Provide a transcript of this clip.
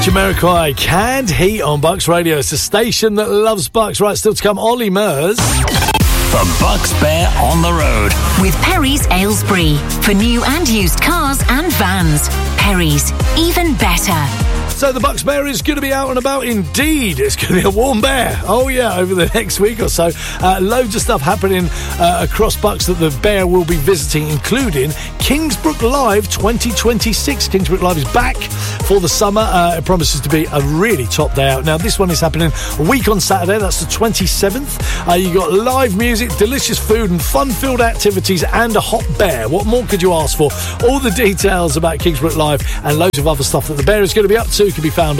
Jamiroquai, Canned Heat on Bucks Radio. It's a station that loves Bucks. Right, still to come, Ollie Murs. The Bucks Bear on the road. With Perry's Aylesbury. For new and used cars and vans. Perry's, even better. So the Bucks Bear is going to be out and about indeed. It's going to be a warm bear. Oh yeah, over the next week or so. Loads of stuff happening across Bucks that the Bear will be visiting, including Kingsbrook Live 2026. Kingsbrook Live is back for the summer. It promises to be a really top day out. Now this one is happening a week on Saturday. That's the 27th. You got live music, delicious food and fun-filled activities and a hot bear. What more could you ask for? All the details about Kingsbrook Live and loads of other stuff that the Bear is going to be up to can be found